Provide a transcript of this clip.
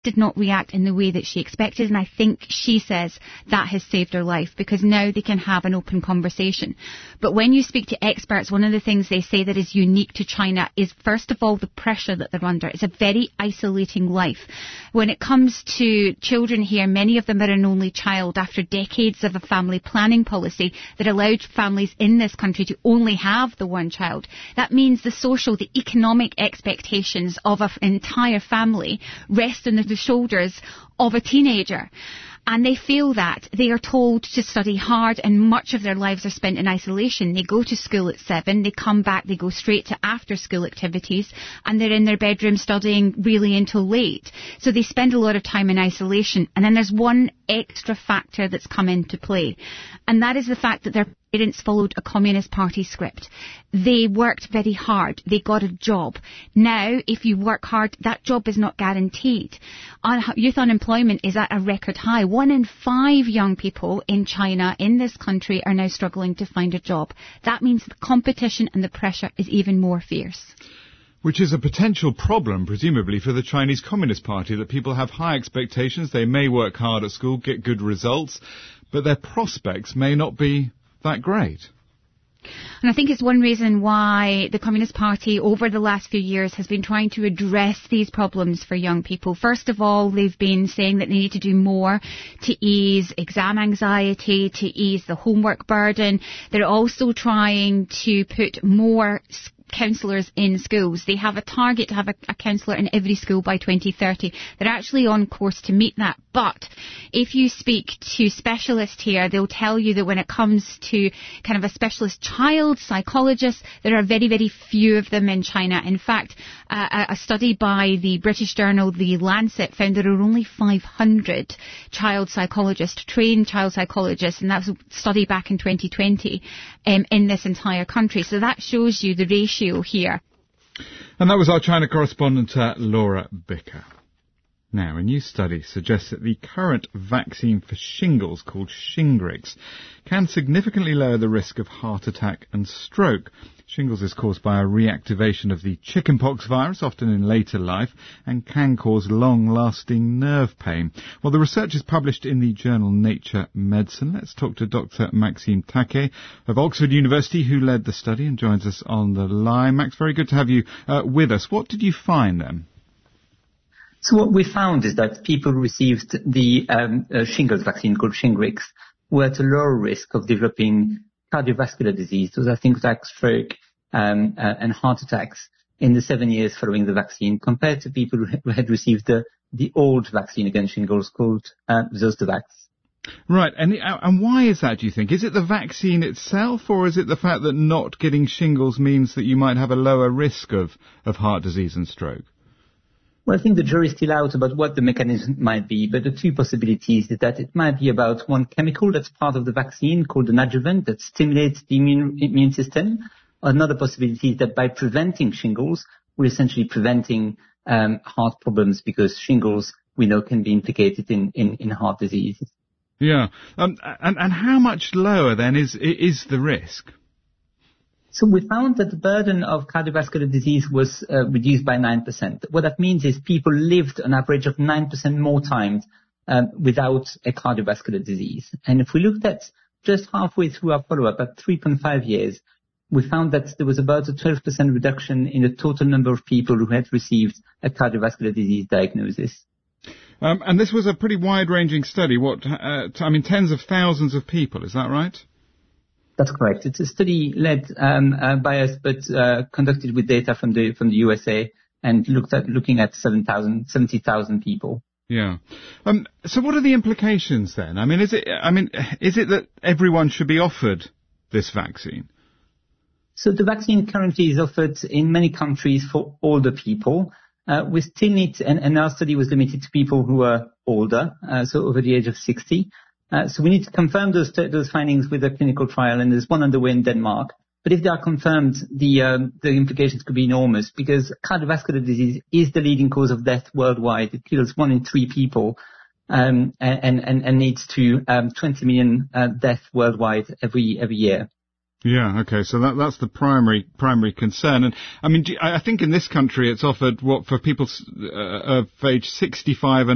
did not react in the way that she expected, and I think she says that has saved her life, because now they can have an open conversation. But when you speak to experts, one of the things they say that is unique to China is, first of all, the pressure that they're under. It's a very isolating life. When it comes to children here, many of them are an only child after decades of a family planning policy that allowed families in this country to only have the one child. That means the social, the economic expectations of an entire family rest on the shoulders of a teenager. And they feel that they are told to study hard, and much of their lives are spent in isolation. They go to school at 7, they come back, they go straight to after school activities, and they're in their bedroom studying really until late. So they spend a lot of time in isolation. And then there's one extra factor that's come into play, and that is the fact that their parents followed a Communist Party script. They worked very hard. They got a job. Now, if you work hard, that job is not guaranteed. Youth unemployment is at a record high. 1 in 5 young people in China, in this country, are now struggling to find a job. That means the competition and the pressure is even more fierce. Which is a potential problem, presumably, for the Chinese Communist Party, that people have high expectations. They may work hard at school, get good results, but their prospects may not be that great. And I think it's one reason why the Communist Party over the last few years has been trying to address these problems for young people. First of all, they've been saying that they need to do more to ease exam anxiety, to ease the homework burden. They're also trying to put more counsellors in schools. They have a target to have a counsellor in every school by 2030. They're actually on course to meet that. But if you speak to specialists here, they'll tell you that when it comes to kind of a specialist child psychologist, there are very, very few of them in China. In fact, a study by the British journal The Lancet found there are only 500 child psychologists, trained child psychologists, and that was a study back in 2020 in this entire country. So that shows you the ratio here. And that was our China correspondent, Laura Bicker. Now, a new study suggests that the current vaccine for shingles, called Shingrix, can significantly lower the risk of heart attack and stroke. Shingles is caused by a reactivation of the chickenpox virus, often in later life, and can cause long-lasting nerve pain. Well, the research is published in the journal Nature Medicine. Let's talk to Dr. Maxime Taquet of Oxford University, who led the study and joins us on the line. Max, very good to have you with us. What did you find then? So what we found is that people who received the shingles vaccine called Shingrix were at a lower risk of developing cardiovascular disease, those are things like stroke and heart attacks, in the 7 years following the vaccine, compared to people who had received the old vaccine against shingles called Zostavax. Right, and why is that, do you think? Is it the vaccine itself, or is it the fact that not getting shingles means that you might have a lower risk of heart disease and stroke? Well, I think the jury is still out about what the mechanism might be, but the two possibilities is that it might be about one chemical that's part of the vaccine called an adjuvant that stimulates the immune system. Another possibility is that by preventing shingles, we're essentially preventing heart problems, because shingles, we know, can be implicated in heart disease. Yeah. And how much lower then is the risk? So we found that the burden of cardiovascular disease was reduced by 9%. What that means is people lived an average of 9% more times without a cardiovascular disease. And if we looked at just halfway through our follow-up at 3.5 years, we found that there was about a 12% reduction in the total number of people who had received a cardiovascular disease diagnosis. And this was a pretty wide-ranging study. Tens of thousands of people, is that right? That's correct. It's a study led by us, but conducted with data from the USA, and looking at 70,000 people. Yeah. So what are the implications then? Is it that everyone should be offered this vaccine? So the vaccine currently is offered in many countries for older people. We still need, and our study was limited to people who are older, so over the age of 60. So we need to confirm those findings with a clinical trial, and there's one underway in Denmark. But if they are confirmed, the implications could be enormous, because cardiovascular disease is the leading cause of death worldwide. It kills 1 in 3 people, and leads to 20 million deaths worldwide every year. Yeah, okay, so that's the primary concern. And I think in this country it's offered for people of age 65 and